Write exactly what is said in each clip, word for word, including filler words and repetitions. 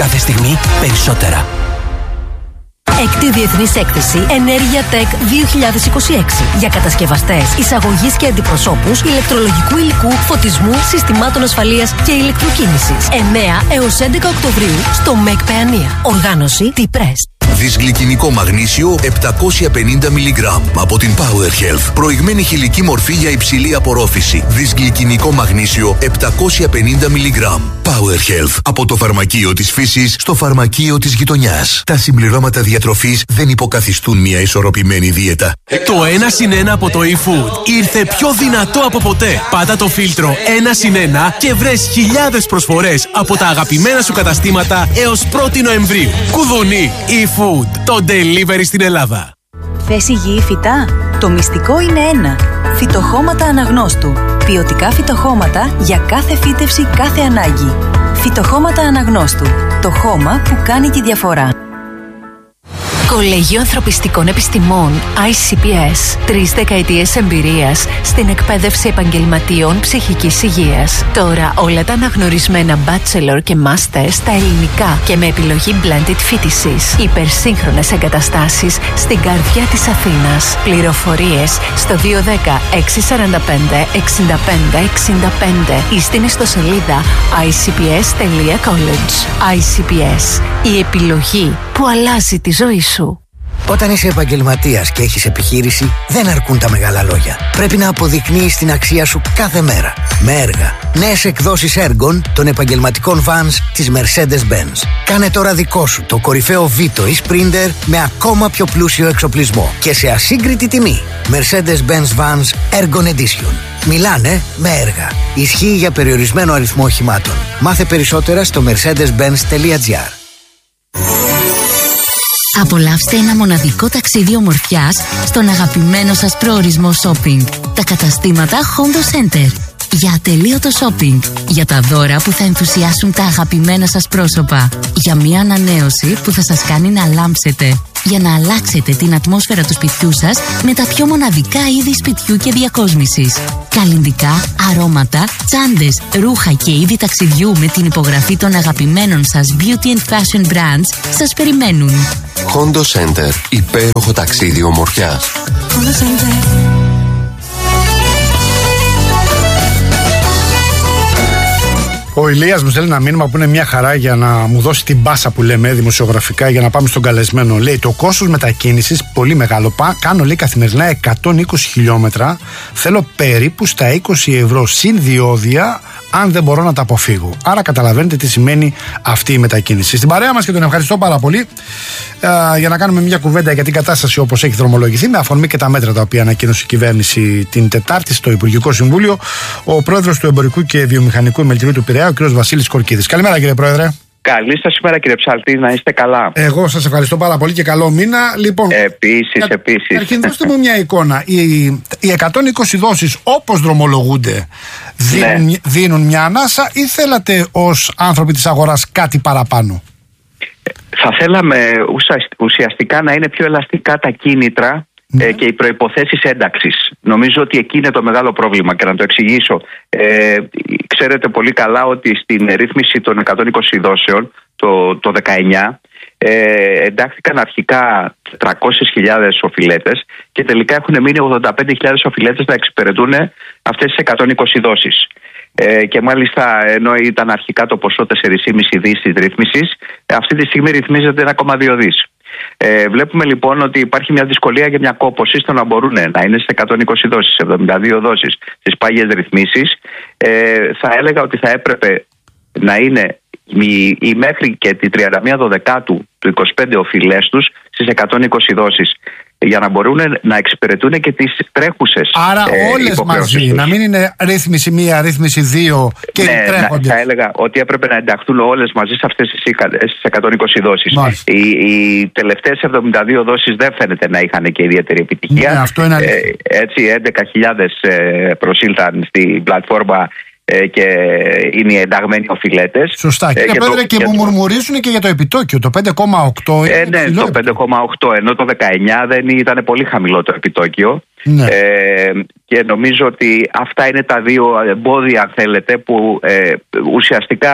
Κάθε στιγμή περισσότερα. Έκτη Διεθνής Έκθεση Ενέργεια Tech δύο χιλιάδες είκοσι έξι για κατασκευαστές, εισαγωγής και αντιπροσώπους ηλεκτρολογικού υλικού, φωτισμού, συστημάτων ασφαλείας και ηλεκτροκίνησης. εννέα έως έντεκα Οκτωβρίου στο ΜΕΚ Παιανία. Οργάνωση T-Press. Δυσγλυκινικό μαγνήσιο επτακόσια πενήντα μιλιγκράμμ από την Power Health. Προηγμένη χηλική μορφή για υψηλή απορρόφηση. Δυσγλυκινικό μαγνήσιο επτακόσια πενήντα μιλιγκράμμ. Power Health. Από το φαρμακείο της φύσης στο φαρμακείο της γειτονιάς. Τα συμπληρώματα διατροφής δεν υποκαθιστούν μια ισορροπημένη δίαιτα. Το ένα συν ένα από το eFood ήρθε πιο δυνατό από ποτέ. Πάτα το φίλτρο ένα συν ένα και βρες χιλιάδες προσφορές από τα αγαπημένα σου καταστήματα έως πρώτη Νοεμβρίου. Κουδουνί eFood. Το delivery στην Ελλάδα. Θες υγιή φυτά? Το μυστικό είναι ένα. Φυτοχώματα Αναγνώστου. Ποιοτικά φυτοχώματα για κάθε φύτευση, κάθε ανάγκη. Φυτοχώματα Αναγνώστου. Το χώμα που κάνει τη διαφορά. Κολέγιο Ανθρωπιστικών Επιστημών άι σι πι ες. Τρεις δεκαετίες εμπειρίας στην εκπαίδευση επαγγελματιών ψυχικής υγείας. Τώρα όλα τα αναγνωρισμένα bachelor και master στα ελληνικά και με επιλογή blended φοιτησής. Υπερσύγχρονες εγκαταστάσεις στην καρδιά της Αθήνας. Πληροφορίες στο δύο ένα μηδέν έξι τέσσερα πέντε εξήντα πέντε εξήντα πέντε ή στην ιστοσελίδα άι σι πι ες τελεία college. άι σι πι ες. Η επιλογή που αλλάζει τη ζωή σου. Όταν είσαι επαγγελματίας και έχεις επιχείρηση, δεν αρκούν τα μεγάλα λόγια. Πρέπει να αποδεικνύεις την αξία σου κάθε μέρα. Με έργα. Νέες εκδόσεις έργων των επαγγελματικών vans της Mercedes-Benz. Κάνε τώρα δικό σου το κορυφαίο Vito ή Sprinter με ακόμα πιο πλούσιο εξοπλισμό και σε ασύγκριτη τιμή. Mercedes-Benz Vans Ergon Edition. Μιλάνε με έργα. Ισχύει για περιορισμένο αριθμό οχημάτων. Μάθε περισσότερα στο mercedes benz τελεία gr. Απολαύστε ένα μοναδικό ταξίδι ομορφιάς στον αγαπημένο σας προορισμό shopping. Τα καταστήματα Hondo Center. Για ατελείωτο shopping. Για τα δώρα που θα ενθουσιάσουν τα αγαπημένα σας πρόσωπα. Για μια ανανέωση που θα σας κάνει να λάμψετε. Για να αλλάξετε την ατμόσφαιρα του σπιτιού σας με τα πιο μοναδικά είδη σπιτιού και διακόσμησης. Καλλυντικά, αρώματα, τσάντες, ρούχα και είδη ταξιδιού με την υπογραφή των αγαπημένων σας beauty and fashion brands σας περιμένουν. Hondo Center. Υπέροχο ταξίδι ομορφιάς. Ο Ηλίας μου στέλνει ένα μήνυμα που είναι μια χαρά για να μου δώσει την πάσα που λέμε δημοσιογραφικά για να πάμε στον καλεσμένο. Λέει: το κόστος μετακίνησης πολύ μεγάλο. Κάνω λέει καθημερινά εκατόν είκοσι χιλιόμετρα. Θέλω περίπου στα είκοσι ευρώ συν διόδια, αν δεν μπορώ να τα αποφύγω. Άρα καταλαβαίνετε τι σημαίνει αυτή η μετακίνηση. Στην παρέα μας και τον ευχαριστώ πάρα πολύ ε, για να κάνουμε μια κουβέντα για την κατάσταση όπως έχει δρομολογηθεί, με αφορμή και τα μέτρα τα οποία ανακοίνωσε η κυβέρνηση την Τετάρτη στο Υπουργικό Συμβούλιο, ο πρόεδρος του Εμπορικού και Βιομηχανικού Επιμελητηρίου του Πειραιά, ο κ. Βασίλης Κορκίδης. Καλημέρα, κύριε Πρόεδρε. Καλή σας ημέρα, κύριε Ψαλτή, να είστε καλά. Εγώ σας ευχαριστώ πάρα πολύ και καλό μήνα. Λοιπόν, επίσης, κα... επίσης. Καταρχήν, δώστε μου μια εικόνα. Οι, οι εκατόν είκοσι δόσεις, όπως δρομολογούνται, δίνουν, ναι. δίνουν μια ανάσα ή θέλατε ως άνθρωποι της αγοράς κάτι παραπάνω? Θα θέλαμε ουσιαστικά να είναι πιο ελαστικά τα κίνητρα, ναι. ε, και οι προϋποθέσεις ένταξης. Νομίζω ότι εκεί είναι το μεγάλο πρόβλημα και να το εξηγήσω. Ε, ξέρετε πολύ καλά ότι στην ρύθμιση των εκατόν είκοσι δόσεων το, το δεκαεννιά ε, εντάχθηκαν αρχικά τετρακόσιες χιλιάδες οφειλέτες και τελικά έχουν μείνει ογδόντα πέντε χιλιάδες οφειλέτες να εξυπηρετούν αυτές τις εκατόν είκοσι δόσεις. Ε, και μάλιστα ενώ ήταν αρχικά το ποσό τέσσερα κόμμα πέντε δις της ρύθμισης, αυτή τη στιγμή ρυθμίζεται ένα κόμμα δύο δις. Ε, βλέπουμε λοιπόν ότι υπάρχει μια δυσκολία για μια κόπωση στο να μπορούν να είναι σε εκατόν είκοσι δόσεις, εβδομήντα δύο δόσεις στις πάγιες ρυθμίσεις. Ε, θα έλεγα ότι θα έπρεπε να είναι η, η μέχρι και τη τριάντα μία Δωδεκάτου του είκοσι πέντε οφειλές τους στις εκατόν είκοσι δόσεις, για να μπορούν να εξυπηρετούν και τις τρέχουσες. Άρα ε, όλες μαζί, τους. Να μην είναι ρύθμιση μία, ρύθμιση δύο και ναι, τρέχονται. Θα έλεγα ότι έπρεπε να ενταχθούν όλες μαζί σε αυτές τις εκατόν είκοσι δόσεις. Οι, οι τελευταίες εβδομήντα δύο δόσεις δεν φαίνεται να είχαν και ιδιαίτερη επιτυχία. Ναι, αυτό είναι ε, έτσι έντεκα χιλιάδες ε, προσήλθαν στην πλατφόρμα και είναι οι ενταγμένοι οφειλέτες. Σωστά. Κύριε Πρόεδρε, και, και μου μουρμουρίζουν και για το επιτόκιο. Το πέντε κόμμα οκτώ. Ε, ναι, το πέντε κόμμα οκτώ, ενώ το δεκαεννιά δεν ήταν πολύ χαμηλό το επιτόκιο. Ναι. Ε, και νομίζω ότι αυτά είναι τα δύο εμπόδια, αν θέλετε, που ε, ουσιαστικά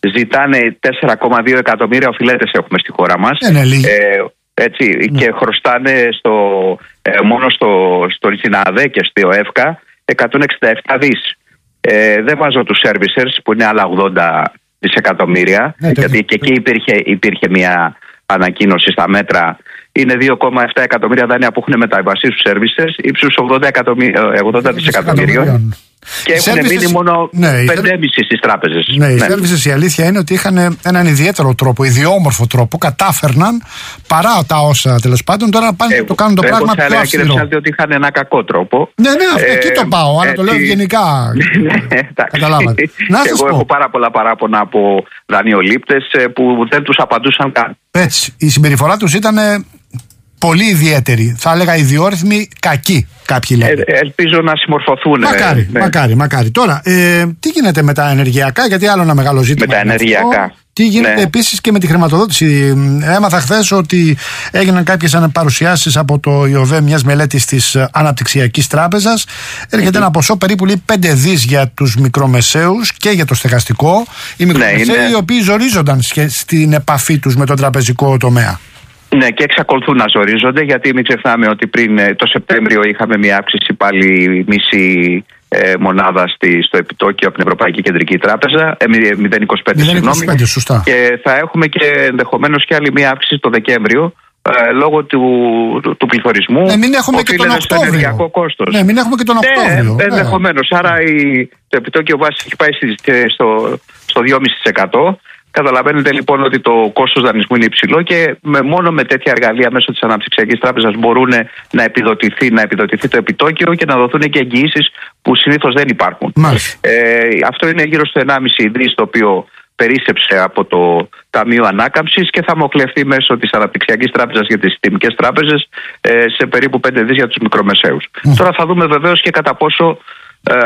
ζητάνε τέσσερα κόμμα δύο εκατομμύρια οφειλέτες έχουμε στη χώρα μας. Είναι λίγοι. Ε, έτσι, ναι. Και χρωστάνε στο, ε, μόνο στο, στο ΑΔΕ και στο ΕΦΚΑ εκατόν εξήντα επτά δις. Ε, δεν βάζω τους servicers που είναι άλλα ογδόντα δισεκατομμύρια, ναι, γιατί και εκεί υπήρχε, υπήρχε μια ανακοίνωση στα μέτρα. Είναι δύο κόμμα επτά εκατομμύρια δάνεια που έχουν μεταβασίσει στους servicers ύψους ογδόντα δισεκατομμυρίων. Και έχουν services, μείνει μόνο ναι, πέντε κόμμα πέντε στις τράπεζες. Ναι, ναι. Οι services, η αλήθεια είναι ότι είχαν έναν ιδιαίτερο τρόπο, ιδιόμορφο τρόπο, κατάφερναν παρά τα όσα τέλος πάντων τώρα πάνε ε, το κάνουν το ε, πράγμα πιο αυστηρό. Κύριε Ψάλτη, ότι είχαν ένα κακό τρόπο. Ναι, ναι, αυτό, ε, εκεί το πάω, άρα ε, το λέω γενικά. Καταλάβατε. Εγώ έχω πάρα πολλά παράπονα από δανειολήπτες που δεν τους απαντούσαν καν. Έτσι, η συμπεριφορά τους ήταν πολύ ιδιαίτερη. Θα έλεγα ιδιόρυθμοι, κακοί κάποιοι λένε. Ε, ελπίζω να συμμορφωθούν. Μακάρι, ναι. μακάρι, μακάρι. Τώρα, ε, τι γίνεται με τα ενεργειακά, γιατί άλλο ένα μεγάλο ζήτημα. Με τα ενεργειακά. Αυτό. Τι γίνεται ναι. επίσης και με τη χρηματοδότηση. Έμαθα χθες ότι έγιναν κάποιες παρουσιάσεις από το ΙΟΒΕ μιας μελέτης της Αναπτυξιακής Τράπεζας. Έρχεται mm-hmm. ένα ποσό περίπου λέει, πέντε δις για τους μικρομεσαίους και για το στεγαστικό. Οι μικρομεσαίοι ναι, είναι... οι οποίοι ζορίζονταν στην επαφή τους με τον τραπεζικό τομέα. Ναι, και εξακολουθούν να ζορίζονται, γιατί μην ξεχνάμε ότι πριν το Σεπτέμβριο είχαμε μια αύξηση πάλι μισή ε, μονάδα στη, στο επιτόκιο από την Ευρωπαϊκή Κεντρική Τράπεζα, ε, μηδέν κόμμα είκοσι πέντε συγγνώμη. Σωστά. Και θα έχουμε και ενδεχομένως και άλλη μια αύξηση το Δεκέμβριο, ε, λόγω του, του, του πληθωρισμού. Ναι, μην έχουμε και τον Οκτώβριο. Ναι, μην έχουμε και τον Οκτώβριο. Ναι, ενδεχομένως. Ναι. Άρα η, το επιτόκιο βάσης έχει πάει στο, στο δύο κόμμα πέντε τοις εκατό. Καταλαβαίνετε λοιπόν ότι το κόστος δανεισμού είναι υψηλό και με, μόνο με τέτοια εργαλεία μέσω της Αναπτυξιακής Τράπεζας μπορούν να επιδοτηθεί, να επιδοτηθεί το επιτόκιο και να δοθούν και εγγυήσεις που συνήθως δεν υπάρχουν. Ε, αυτό είναι γύρω στο ενάμιση δις το οποίο περίσσεψε από το Ταμείο Ανάκαμψης και θα μοχλευτεί μέσω της Αναπτυξιακής Τράπεζας για τις συστημικές τράπεζες ε, σε περίπου πέντε δις για τους μικρομεσαίους. Mm. Τώρα θα δούμε βεβαίως και κατά πόσο ε,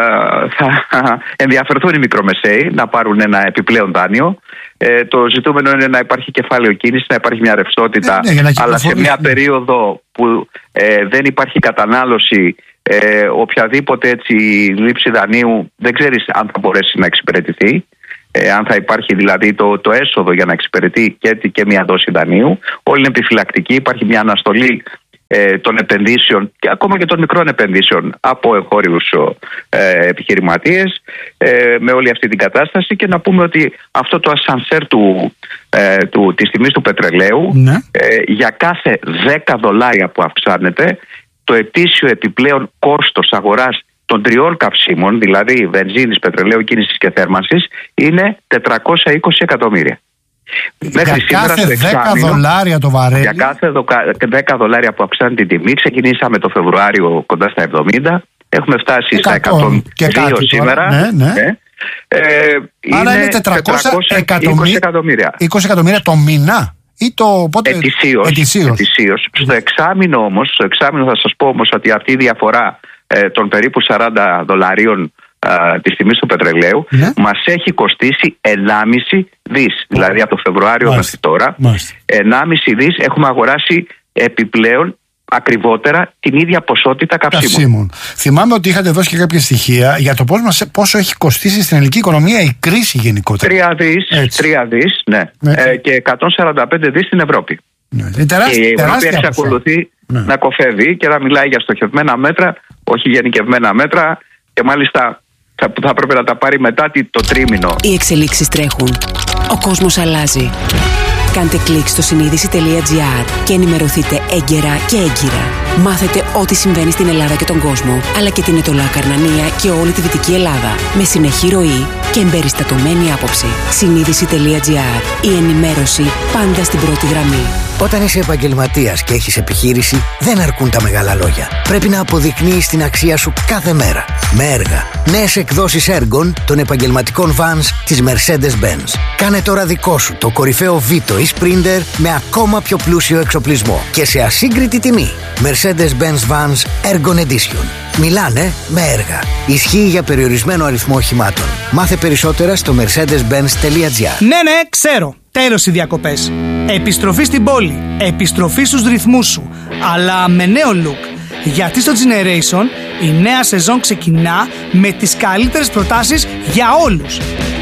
θα ενδιαφερθούν οι μικρομεσαίοι να πάρουν ένα επιπλέον δάνειο. Ε, το ζητούμενο είναι να υπάρχει κεφάλαιο κίνηση, να υπάρχει μια ρευστότητα, ναι, ναι, αλλά σε μια περίοδο που ε, δεν υπάρχει κατανάλωση, ε, οποιαδήποτε έτσι λήψη δανείου δεν ξέρεις αν θα μπορέσει να εξυπηρετηθεί, ε, αν θα υπάρχει δηλαδή το, το έσοδο για να εξυπηρετεί και, και μια δόση δανείου. Όλοι είναι επιφυλακτικοί, υπάρχει μια αναστολή ε, των επενδύσεων και ακόμα και των μικρών επενδύσεων από εγχώριους ε, επιχειρηματίες ε, με όλη αυτή την κατάσταση. Και να πούμε ότι αυτό το ασανσέρ του, ε, του, της τιμής του πετρελαίου, ναι. ε, για κάθε δέκα δολάρια που αυξάνεται, το ετήσιο επιπλέον κόστος αγοράς των τριών καυσίμων, δηλαδή βενζίνης, πετρελαίου, κίνησης και θέρμανσης, είναι τετρακόσια είκοσι εκατομμύρια. Μέχρι για κάθε δέκα δολάρια το βαρέλι. Για κάθε δέκα δολάρια που αυξάνει την τιμή, ξεκινήσαμε το Φεβρουάριο κοντά στα εβδομήντα, έχουμε φτάσει στα εκατόν δύο σήμερα. Ναι, ναι. Ναι. Ε, Άρα είναι τετρακόσια εκατομμύρια. είκοσι εκατομμύρια το μήνα ή το πότε? Ετησίως. Ετησίως. Ετησίως. Στο εξάμηνο όμως, στο εξάμηνο θα σας πω όμως ότι αυτή η διαφορά ε, των περίπου σαράντα δολαρίων Uh, της τιμής του πετρελαίου, ναι. μας έχει κοστίσει ενάμιση δις. Δηλαδή από το Φεβρουάριο μέχρι τώρα ενάμιση δις έχουμε αγοράσει επιπλέον ακριβότερα την ίδια ποσότητα καυσίμων. καυσίμων. Θυμάμαι ότι είχατε δώσει και κάποια στοιχεία για το πώς μας, πόσο έχει κοστίσει στην ελληνική οικονομία η κρίση γενικότερα. Τρία δις, τρία δις ναι. Ναι. Ε, και εκατόν σαράντα πέντε δις στην Ευρώπη. Ναι. Τεράστια, και η Ευρώπη εξακολουθεί ναι. να κοφεύει και να μιλάει για στοχευμένα μέτρα, όχι γενικευμένα μέτρα, και μάλιστα θα, θα πρέπει να τα πάρει μετά το τρίμηνο. Οι εξελίξεις τρέχουν. Ο κόσμος αλλάζει. Κάντε κλικ στο συνείδηση τελεία τζι άρ και ενημερωθείτε έγκαιρα και έγκυρα. Μάθετε ό,τι συμβαίνει στην Ελλάδα και τον κόσμο, αλλά και την Ετωλοακαρνανία και όλη τη Δυτική Ελλάδα. Με συνεχή ροή και εμπεριστατωμένη άποψη. συνείδηση τελεία τζι άρ. Η ενημέρωση πάντα στην πρώτη γραμμή. Όταν είσαι επαγγελματίας και έχεις επιχείρηση, δεν αρκούν τα μεγάλα λόγια. Πρέπει να αποδεικνύεις την αξία σου κάθε μέρα. Με έργα. Νέες εκδόσεις έργων των επαγγελματικών vans της Mercedes-Benz. Κάνε τώρα δικό σου το κορυφαίο Vito ή Sprinter με ακόμα πιο πλούσιο εξοπλισμό και σε ασύγκριτη τιμή. Mercedes-Benz Vans Ergon Edition. Μιλάνε με έργα. Ισχύει για περιορισμένο αριθμό οχημάτων. Μάθε περισσότερα στο mercedes benz τελεία τζι άρ. Ναι, ναι, ξέρω. Τέλος οι διακοπές. Επιστροφή στην πόλη. Επιστροφή στους ρυθμούς σου. Αλλά με νέο look. Γιατί στο Generation η νέα σεζόν ξεκινά με τις καλύτερες προτάσεις για όλους.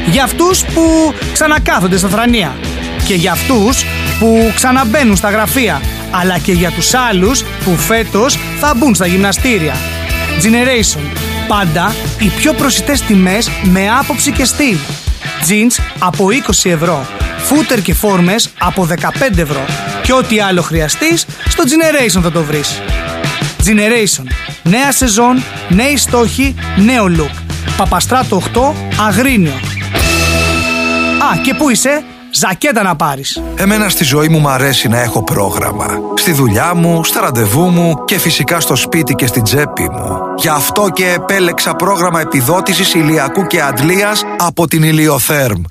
Για αυτούς που ξανακάθονται στα θρανία. Και για αυτούς που ξαναμπαίνουν στα γραφεία. Αλλά και για τους άλλους που φέτος θα μπουν στα γυμναστήρια. Generation. Πάντα οι πιο προσιτές τιμές με άποψη και στυλ. Jeans από είκοσι ευρώ. Φούτερ και φόρμες από δεκαπέντε ευρώ. Και ό,τι άλλο χρειαστείς, στο Generation θα το βρεις. Generation. Νέα σεζόν, νέοι στόχοι, νέο look. Παπαστράτο οκτώ, Αγρίνιο. Α, και πού είσαι? Ζακέτα να πάρεις. Εμένα στη ζωή μου μ' αρέσει να έχω πρόγραμμα. Στη δουλειά μου, στα ραντεβού μου και φυσικά στο σπίτι και στην τσέπη μου. Γι' αυτό και επέλεξα πρόγραμμα επιδότησης ηλιακού και αντλίας από την Ηλιοθέρμ.